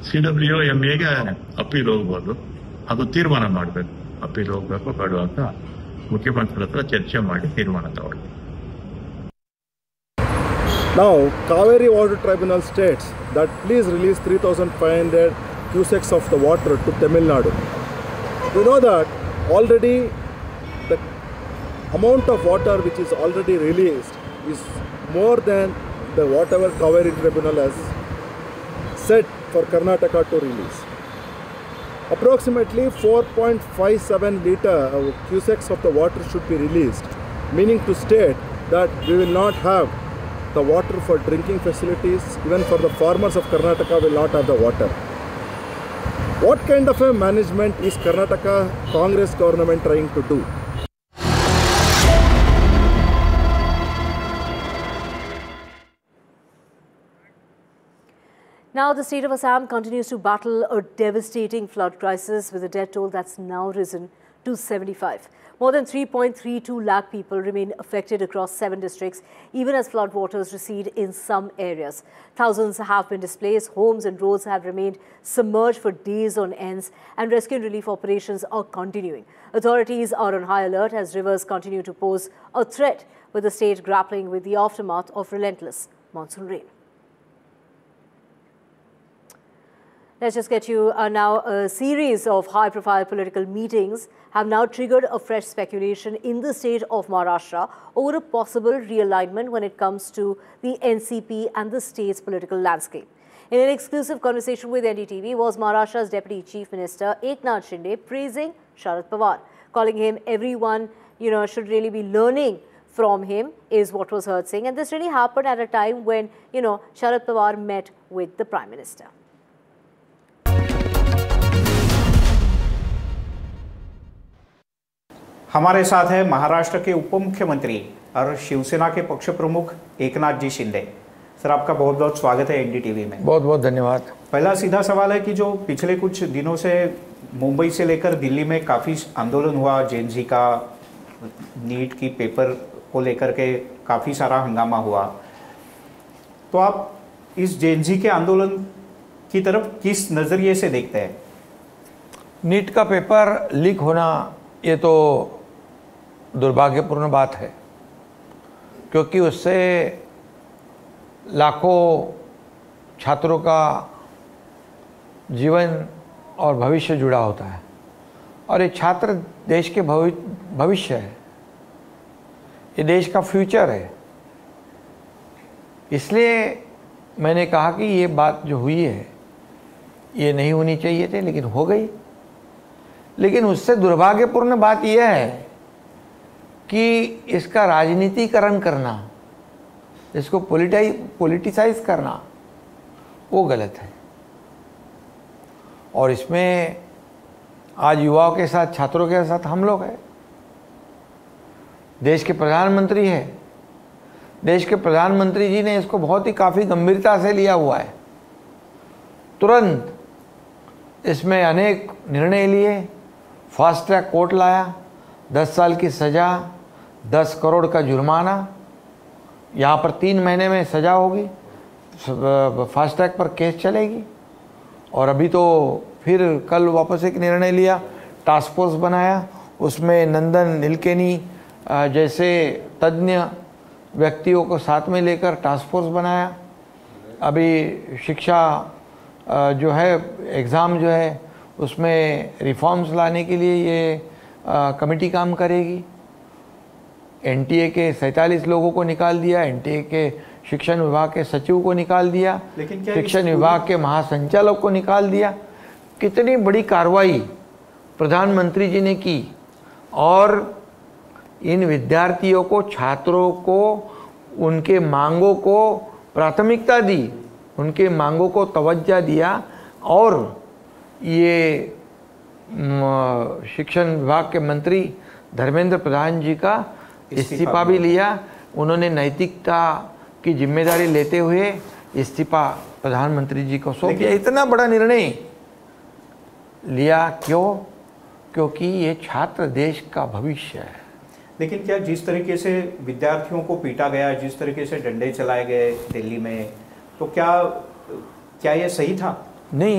CWMAಗೆ appeal ಹೋಗ್ಬೋದು. ಅದು ತೀರ್ಮಾನ ಮಾಡಬೇಕು, ಅಪೀಲ್ ಹೋಗ್ಬೇಕು ಬೇಡ ಅಂತ ಮುಖ್ಯಮಂತ್ರಿ ಹತ್ರ ಚರ್ಚೆ ಮಾಡಿ ತೀರ್ಮಾನ ತಗೊಳ್ಳಿ. Now, Kaveri Water Tribunal states that please release 3,500 cusecs of the water to Tamil Nadu. You know that already the amount of water which is already released is more than the whatever Kaveri Tribunal has set for Karnataka to release. Approximately 4.57 cusecs of the water should be released, meaning to state that we will not have the water for drinking facilities. Even for the farmers of Karnataka will not have the water. What kind of a management is Karnataka Congress government trying to do? Now, the state of Assam continues to battle a devastating flood crisis with a death toll that's now risen to 75. More than 3.32 lakh people remain affected across 7 districts, even as flood waters recede in some areas. Thousands have been displaced, homes and roads have remained submerged for days on ends, and rescue and relief operations are continuing. Authorities are on high alert as rivers continue to pose a threat, with the state grappling with the aftermath of relentless monsoon rain. Let's just get you now a series of high-profile political meetings have now triggered a fresh speculation in the state of Maharashtra over a possible realignment when it comes to the NCP and the state's political landscape. In an exclusive conversation with NDTV was Maharashtra's Deputy Chief Minister Eknath Shinde praising Sharad Pawar, calling him everyone should really be learning from him is what was heard saying. And this really happened at a time when Sharad Pawar met with the Prime Minister. हमारे साथ है महाराष्ट्र के उप मुख्यमंत्री और शिवसेना के पक्ष प्रमुख एकनाथ जी शिंदे। सर, आपका बहुत बहुत स्वागत है एनडीटीवी में। बहुत बहुत धन्यवाद। पहला सीधा सवाल है कि जो पिछले कुछ दिनों से मुंबई से लेकर दिल्ली में काफ़ी आंदोलन हुआ, जेएनजी का नीट की पेपर को लेकर के काफ़ी सारा हंगामा हुआ, तो आप इस जेएनजी के आंदोलन की तरफ किस नज़रिए से देखते हैं? नीट का पेपर लीक होना ये तो दुर्भाग्यपूर्ण बात है, क्योंकि उससे लाखों छात्रों का जीवन और भविष्य जुड़ा होता है, और ये छात्र देश के भविष्य है, ये देश का फ्यूचर है। इसलिए मैंने कहा कि ये बात जो हुई है ये नहीं होनी चाहिए थी, लेकिन हो गई। लेकिन उससे दुर्भाग्यपूर्ण बात यह है कि इसका राजनीतिकरण करना, इसको पॉलिटिसाइज करना, वो गलत है। और इसमें आज युवाओं के साथ, छात्रों के साथ हम लोग हैं। देश के प्रधानमंत्री हैं, देश के प्रधानमंत्री जी ने इसको बहुत ही काफ़ी गंभीरता से लिया हुआ है। तुरंत इसमें अनेक निर्णय लिए, फास्ट ट्रैक कोर्ट लाया, 10 साल की सज़ा, 10 करोड़ का जुर्माना, यहाँ पर 3 महीने में सज़ा होगी, फास्ट ट्रैक पर केस चलेगी। और अभी तो फिर कल वापस एक निर्णय लिया, टास्क फोर्स बनाया, उसमें नंदन नीलकेनी जैसे तज्ञ व्यक्तियों को साथ में लेकर टास्क फोर्स बनाया। अभी शिक्षा जो है, एग्ज़ाम जो है, उसमें रिफॉर्म्स लाने के लिए ये कमेटी काम करेगी। एनटीए के 47 लोगों को निकाल दिया, एनटीए के शिक्षण विभाग के सचिव को निकाल दिया, शिक्षण विभाग के महासंचालक को निकाल दिया। कितनी बड़ी कार्रवाई प्रधानमंत्री जी ने की, और इन विद्यार्थियों को, छात्रों को, उनके मांगों को प्राथमिकता दी, उनके मांगों को तवज्जो दिया। और ये शिक्षण विभाग के मंत्री धर्मेंद्र प्रधान जी का इस्तीफा भी लिया। उन्होंने नैतिकता की जिम्मेदारी लेते हुए इस्तीफा प्रधानमंत्री जी को सौंप दिया। इतना बड़ा निर्णय लिया क्यों? क्योंकि ये छात्र देश का भविष्य है। लेकिन क्या जिस तरीके से विद्यार्थियों को पीटा गया, जिस तरीके से डंडे चलाए गए दिल्ली में, तो क्या ये सही था? नहीं।